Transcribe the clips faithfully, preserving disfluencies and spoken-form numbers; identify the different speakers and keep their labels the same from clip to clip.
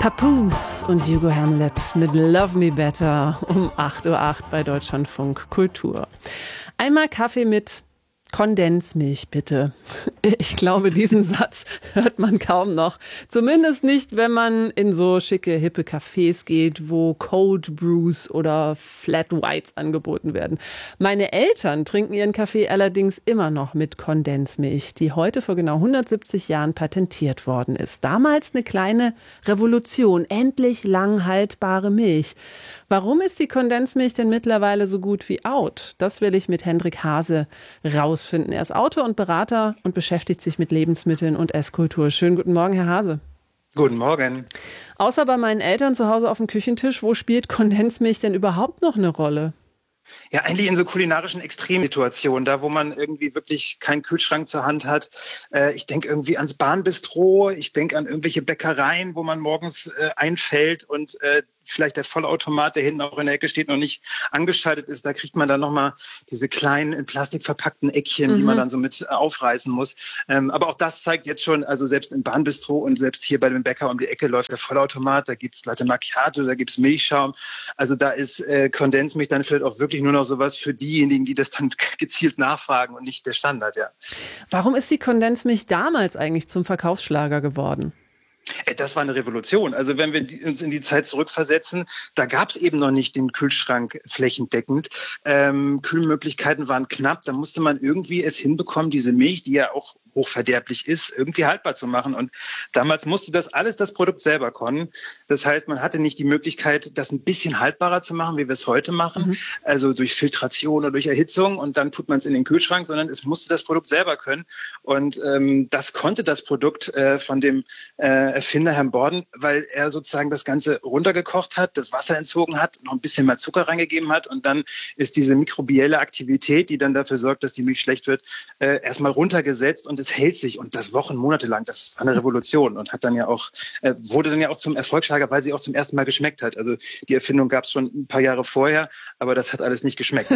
Speaker 1: Papoose und Hugo Hamlet mit Love Me Better um acht Uhr acht bei Deutschlandfunk Kultur. Einmal Kaffee mit Kondensmilch, bitte. Ich glaube, diesen Satz hört man kaum noch. Zumindest nicht, wenn man in so schicke, hippe Cafés geht, wo Cold Brews oder Flat Whites angeboten werden. Meine Eltern trinken ihren Kaffee allerdings immer noch mit Kondensmilch, die heute vor genau hundertsiebzig Jahren patentiert worden ist. Damals eine kleine Revolution. Endlich langhaltbare Milch. Warum ist die Kondensmilch denn mittlerweile so gut wie out? Das will ich mit Hendrik Hase rausfinden. Er ist Autor und Berater und beschäftigt sich mit Lebensmitteln und Esskultur. Schönen guten Morgen, Herr Hase.
Speaker 2: Guten Morgen.
Speaker 1: Außer bei meinen Eltern zu Hause auf dem Küchentisch, wo spielt Kondensmilch denn überhaupt noch eine Rolle?
Speaker 2: Ja, eigentlich in so kulinarischen Extremsituationen, da wo man irgendwie wirklich keinen Kühlschrank zur Hand hat. Äh, ich denke irgendwie ans Bahnbistro, ich denke an irgendwelche Bäckereien, wo man morgens äh, einfällt und äh, vielleicht der Vollautomat, der hinten auch in der Ecke steht, noch nicht angeschaltet ist. Da kriegt man dann nochmal diese kleinen in Plastik verpackten Eckchen, mhm. die man dann so mit aufreißen muss. Ähm, aber auch das zeigt jetzt schon, also selbst im Bahnbistro und selbst hier bei dem Bäcker um die Ecke läuft der Vollautomat, da gibt's Latte Macchiato, da gibt's Milchschaum. Also da ist äh, Kondensmilch dann vielleicht auch wirklich nur noch sowas für diejenigen, die das dann gezielt nachfragen und nicht der Standard, ja.
Speaker 1: Warum ist die Kondensmilch damals eigentlich zum Verkaufsschlager geworden?
Speaker 2: Das war eine Revolution. Also wenn wir uns in die Zeit zurückversetzen, da gab es eben noch nicht den Kühlschrank flächendeckend. Ähm, Kühlmöglichkeiten waren knapp. Da musste man irgendwie es hinbekommen, diese Milch, die ja auch hochverderblich ist, irgendwie haltbar zu machen. Und damals musste das alles das Produkt selber können. Das heißt, man hatte nicht die Möglichkeit, das ein bisschen haltbarer zu machen, wie wir es heute machen, mhm. also durch Filtration oder durch Erhitzung und dann tut man es in den Kühlschrank, sondern es musste das Produkt selber können. Und ähm, das konnte das Produkt äh, von dem äh, Erfinder Herrn Borden, weil er sozusagen das Ganze runtergekocht hat, das Wasser entzogen hat, noch ein bisschen mehr Zucker reingegeben hat und dann ist diese mikrobielle Aktivität, die dann dafür sorgt, dass die Milch schlecht wird, äh, erstmal runtergesetzt und es hält sich und das Wochen, Monate lang. Das war eine Revolution und hat dann ja auch, äh, wurde dann ja auch zum Erfolgsschlager, weil sie auch zum ersten Mal geschmeckt hat. Also die Erfindung gab es schon ein paar Jahre vorher, aber das hat alles nicht geschmeckt.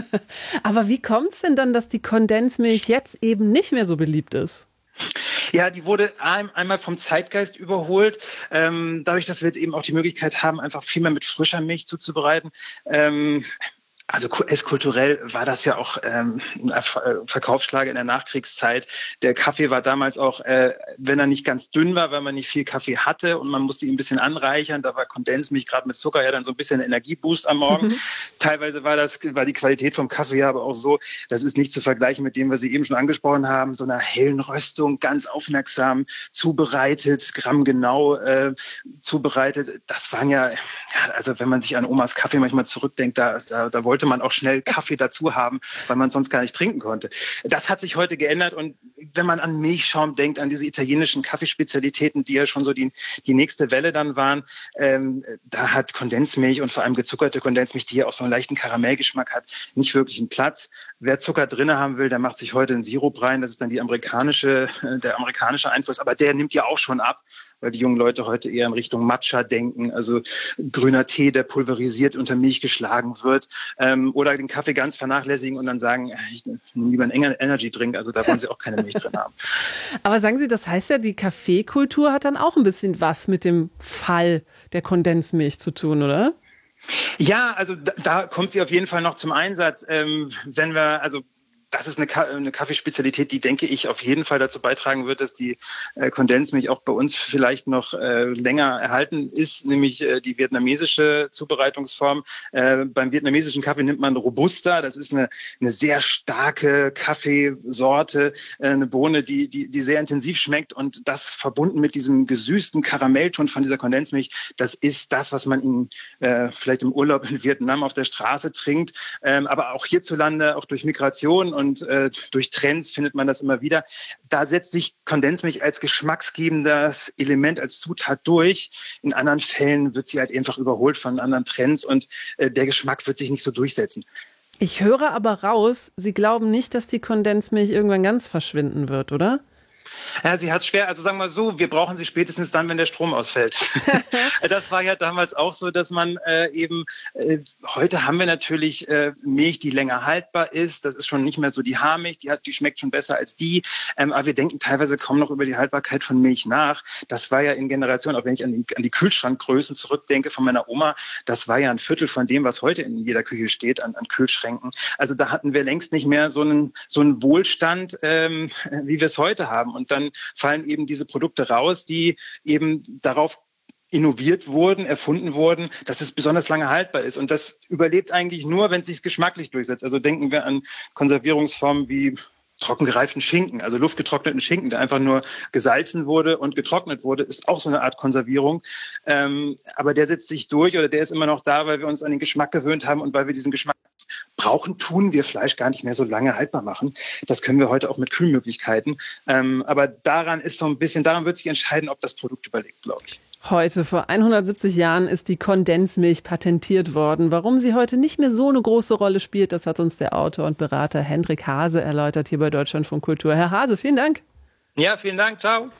Speaker 1: Aber wie kommt es denn dann, dass die Kondensmilch jetzt eben nicht mehr so beliebt ist?
Speaker 2: Ja, die wurde ein, einmal vom Zeitgeist überholt. Ähm, dadurch, dass wir jetzt eben auch die Möglichkeit haben, einfach viel mehr mit frischer Milch zuzubereiten. Ähm, Also esskulturell war das ja auch ähm, ein Verkaufsschlager in der Nachkriegszeit. Der Kaffee war damals auch, äh, wenn er nicht ganz dünn war, weil man nicht viel Kaffee hatte und man musste ihn ein bisschen anreichern. Da war Kondensmilch gerade mit Zucker ja dann so ein bisschen ein Energieboost am Morgen. Mhm. Teilweise war das war die Qualität vom Kaffee ja aber auch so, das ist nicht zu vergleichen mit dem, was Sie eben schon angesprochen haben, so einer hellen Röstung, ganz aufmerksam zubereitet, grammgenau äh, zubereitet. Das waren ja, ja, also wenn man sich an Omas Kaffee manchmal zurückdenkt, da, da, da wollte wollte man auch schnell Kaffee dazu haben, weil man sonst gar nicht trinken konnte. Das hat sich heute geändert und wenn man an Milchschaum denkt, an diese italienischen Kaffeespezialitäten, die ja schon so die, die nächste Welle dann waren, ähm, da hat Kondensmilch und vor allem gezuckerte Kondensmilch, die ja auch so einen leichten Karamellgeschmack hat, nicht wirklich einen Platz. Wer Zucker drin haben will, der macht sich heute einen Sirup rein, das ist dann die amerikanische, der amerikanische Einfluss, aber der nimmt ja auch schon ab, weil die jungen Leute heute eher in Richtung Matcha denken, also grüner Tee, der pulverisiert unter Milch geschlagen wird, ähm, oder den Kaffee ganz vernachlässigen und dann sagen, ich nehme lieber einen Energy-Drink, also da wollen sie auch keine Milch drin haben.
Speaker 1: Aber sagen Sie, das heißt ja, die Kaffeekultur hat dann auch ein bisschen was mit dem Fall der Kondensmilch zu tun, oder?
Speaker 2: Ja, also da, da kommt sie auf jeden Fall noch zum Einsatz, ähm, wenn wir, also das ist eine, Ka- eine Kaffeespezialität, die, denke ich, auf jeden Fall dazu beitragen wird, dass die äh, Kondensmilch auch bei uns vielleicht noch äh, länger erhalten ist, nämlich äh, die vietnamesische Zubereitungsform. Äh, beim vietnamesischen Kaffee nimmt man Robusta. Das ist eine, eine sehr starke Kaffeesorte, äh, eine Bohne, die, die, die sehr intensiv schmeckt. Und das verbunden mit diesem gesüßten Karamellton von dieser Kondensmilch, das ist das, was man in, äh, vielleicht im Urlaub in Vietnam auf der Straße trinkt. Ähm, aber auch hierzulande, auch durch Migration und äh, durch Trends findet man das immer wieder. Da setzt sich Kondensmilch als geschmacksgebendes Element, als Zutat durch. In anderen Fällen wird sie halt einfach überholt von anderen Trends und äh, der Geschmack wird sich nicht so durchsetzen.
Speaker 1: Ich höre aber raus, Sie glauben nicht, dass die Kondensmilch irgendwann ganz verschwinden wird, oder?
Speaker 2: Ja, sie hat es schwer. Also sagen wir so, wir brauchen sie spätestens dann, wenn der Strom ausfällt. Das war ja damals auch so, dass man äh, eben, äh, heute haben wir natürlich äh, Milch, die länger haltbar ist. Das ist schon nicht mehr so die Haarmilch, die, hat, die schmeckt schon besser als die. Ähm, aber wir denken teilweise kaum noch über die Haltbarkeit von Milch nach. Das war ja in Generationen, auch wenn ich an die, an die Kühlschrankgrößen zurückdenke von meiner Oma, das war ja ein Viertel von dem, was heute in jeder Küche steht an, an Kühlschränken. Also da hatten wir längst nicht mehr so einen, so einen Wohlstand, ähm, wie wir es heute haben. Und dann fallen eben diese Produkte raus, die eben darauf innoviert wurden, erfunden wurden, dass es besonders lange haltbar ist. Und das überlebt eigentlich nur, wenn es sich geschmacklich durchsetzt. Also denken wir an Konservierungsformen wie trockengereiften Schinken, also luftgetrockneten Schinken, der einfach nur gesalzen wurde und getrocknet wurde, ist auch so eine Art Konservierung. Ähm, aber der setzt sich durch oder der ist immer noch da, weil wir uns an den Geschmack gewöhnt haben und weil wir diesen Geschmack brauchen, tun wir Fleisch gar nicht mehr so lange haltbar machen. Das können wir heute auch mit Kühlmöglichkeiten. Ähm, aber daran ist so ein bisschen, daran wird sich entscheiden, ob das Produkt überlebt, glaube ich.
Speaker 1: Heute, vor hundertsiebzig Jahren, ist die Kondensmilch patentiert worden. Warum sie heute nicht mehr so eine große Rolle spielt, das hat uns der Autor und Berater Hendrik Hase erläutert hier bei Deutschlandfunk Kultur. Herr Hase, vielen Dank.
Speaker 2: Ja, vielen Dank. Ciao.